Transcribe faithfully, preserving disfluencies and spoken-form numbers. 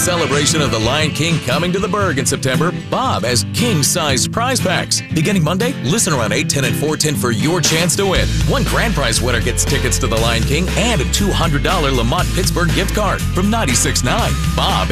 celebration of the Lion King coming to the Berg in September, Bob has king-sized prize packs. Beginning Monday, listen around eight, ten, and four ten for your chance to win. One grand prize winner gets tickets to the Lion King and a two hundred dollars Lamont Pittsburgh gift card from ninety-six point nine. Bob